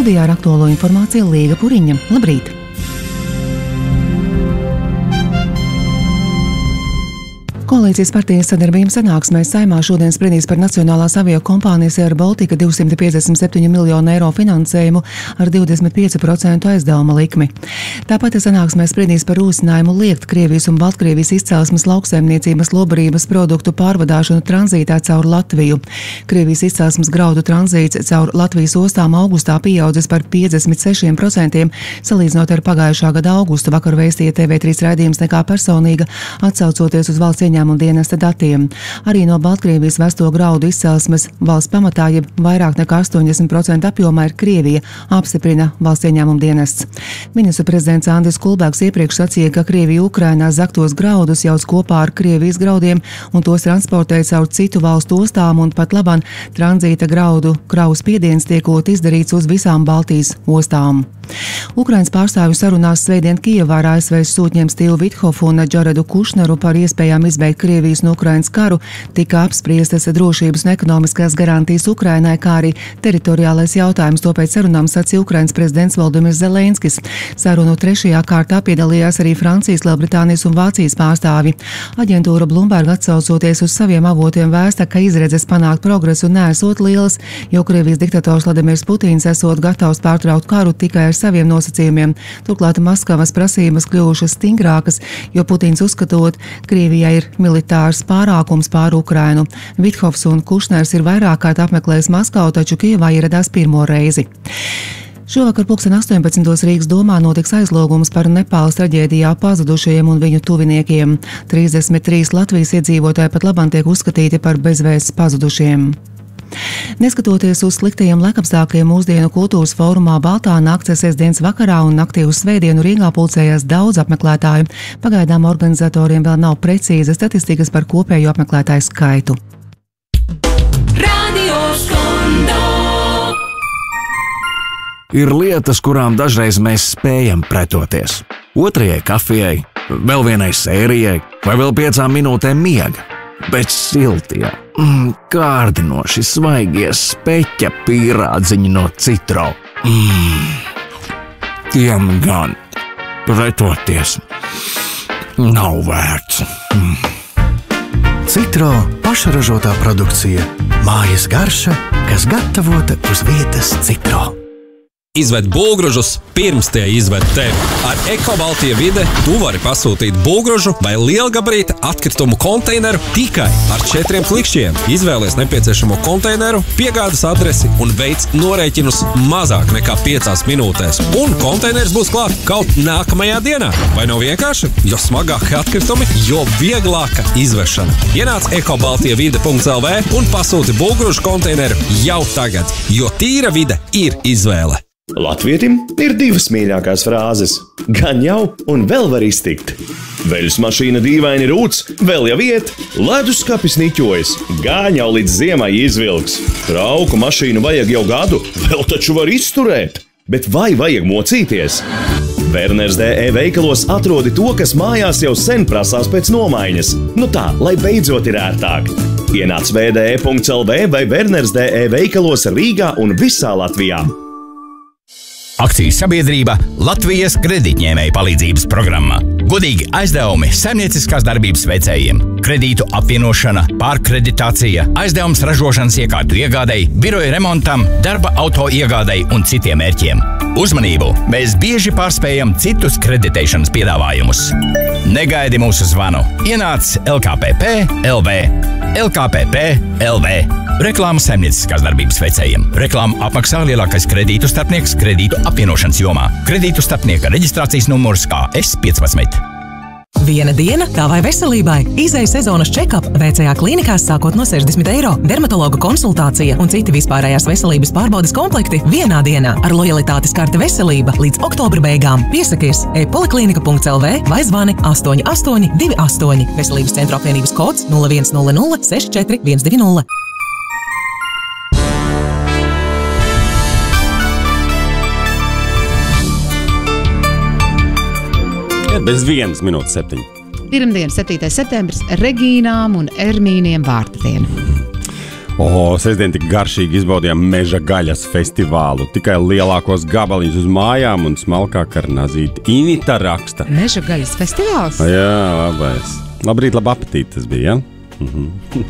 Studijā ar aktuālo informāciju Līga Puriņa. Labrīt! Koalīcijas partijas sadarbības sanāksmē Saeimā šodien spriedīs par Nacionālās aviokompānijas Air Baltica 257 miljonu eiro finansējumu ar 25% aizdevuma likmi. Tāpat sanāksmē spriedīs par rosinājumu liekt Krievijas un Baltkrievijas izcelsmes lauksaimniecības lobarības produktu pārvadāšanu tranzītā caur Latviju. Krievijas izcelsmes graudu tranzīts caur Latvijas ostām augustā pieaudzis par 56%, salīdzinot ar pagājušā gada augustu, vakar vēstīja TV3 raidījums Nekā personīga, atsaucoties uz valsts ieņēmumu dienesta datiem. Arī no Baltkrievijas vesto graudu izcelsmes valsts pamatā, jeb vairāk nekā 80% apjomā ir Krievija, apstiprina valsts ieņēmumu dienests. Ministru prezidents Andris Kulbergs iepriekš sacīja, ka Krievija Ukrainā zaktos graudus jauc kopā ar Krievijas graudiem un tos transportē caur citu valstu ostām, un pat labam tranzīta graudu kravas spiediens tiekot izdarīts uz visām Baltijas ostām. Ukrainas pārstāvju sarunās svētdien Kijevā ar ASV sūtņiem Stīvu Vithofu un Džaredu Kušneru par iespējām izbeigt Krievijas un Ukrainas karu tika apspriestas drošības un ekonomiskās garantijas Ukrainai, kā arī teritoriālais jautājums. To pēc sarunām sacīja Ukrainas prezidents Volodimirs Zelenskis. Sarunu trešajā kārtā piedalījās arī Francijas, Lielbritānijas un Vācijas pārstāvji. Aģentūra Bloomberg atsaucoties uz saviem avotiem vēsta, ka izredzes panākt progresu nesot lielas, jo Krievijas diktators Vladimirs Putins esot gatavs pārtraukt karu tikai ar saviem nosacījumiem. Turklāt Maskavas prasības kļuvušas stingrākas, jo Putins uzskatot, Krievijai ir militārs pārākums pār Ukrainu. Vithofs un Kušners ir vairāk kārt apmeklējis Maskavu, taču Kijevā ieradās pirmo reizi. Šovakar 18. Rīgas domā notiks aizlūgums par Nepāles traģēdijā pazudušajiem un viņu tuviniekiem. 33 Latvijas iedzīvotāji pat labam tiek uzskatīti par bezvēsts pazudušiem. Neskatoties uz sliktajiem laikapstākļiem, mūsdienu kultūras fórumā Baltā nakts sestdienas vakarā un naktī uz svētdienu Rīgā pulcējās daudz apmeklētāju. Pagaidām organizatoriem vēl nav precīza statistikas par kopējo apmeklētāju skaitu. Radio Skondo. Ir lietas, kurām dažreiz mēs spējam pretoties. Otrajai kafijai, vēl vienai sērijai vai vēl 5 minūtēm miega. Bet siltie, kārdinoši svaigie speķa pīrādziņi no Citro. Tiem gan pretoties nav vērts. Citro pašražotā produkcija. Mājas garša, kas gatavota uz vietas Citro. Izved būvgrūžus pirms tie izved tevi. Ar Eko-Baltija Vide tu vari pasūtīt būvgrūžu vai lielgabarīta atkritumu konteineru tikai ar 4 klikšķiem. Izvēlies nepieciešamo konteineru, piegādes adresi un veic norēķinus mazāk nekā 5 minūtēs. Un konteiners būs klāt kaut nākamajā dienā. Vai nav vienkārši? Jo smagāki atkritumi, jo vieglāka izvešana. Ienāc ekobaltijavide.lv un pasūti būvgrūžu konteineru jau tagad, jo tīra vide ir izvēle. Latvietim ir 2 mīļākās frāzes – gan jau un vēl var iztikt. Veļas mašīna dīvaini rūc, vēl jau iet, leduskapis niķojas, gan jau līdz ziemai izvilks. Trauku mašīnu vajag jau gadu, vēl taču var izturēt. Bet vai vajag mocīties? Werners.de veikalos atrodi to, kas mājās jau sen prasās pēc nomaiņas. Nu tā, lai beidzot ir ērtāk. Ienāc vde.lv vai Werners.de veikalos Rīgā un visā Latvijā. Akcijas sabiedrība Latvijas kredītņēmēju palīdzības programma. Godīgi aizdevumi saimnieciskās darbības veicējiem, kredītu apvienošana, pārkreditācija, aizdevums ražošanas iekārtu iegādei, biroja remontam, darba auto iegādei un citiem mērķiem. Uzmanību! Mēs bieži pārspējam citus kreditēšanas piedāvājumus. Negaidi mūsu zvanu. Ienāc LKPP.LV. LKPP.LV. Reklāma saimnieciskās darbības veicējiem. Reklāmu apmaksā lielākais kredītu starpnieks kredītu apvienošanas jomā. Kredītu starpnieka reģistrācijas numurs KS15. Viena diena tavai veselībai. Izejas sezonas check-up VCA klīnikās sākot no 60 eiro. Dermatologa konsultācija un citi vispārējās veselības pārbaudes komplekti vienā dienā ar lojalitātes karte veselība līdz oktobra beigām. Piesakies e-poliklinika.lv vai zvani 8828. Veselības centra apvienības kods 0100 64 120. Bez 1 minūte 7. Pirmdien, 7. septembris, Regīnām un Ermīniem vārta diena. Sestdien tik garšīgi izbaudījām meža gaļas festivālu. Tikai lielākos gabaliņus uz mājām un smalkāk ar nazīti. Inita raksta. Meža gaļas festivāls? Jā, labais. Labrīt, labu apetīti tas bija, ja?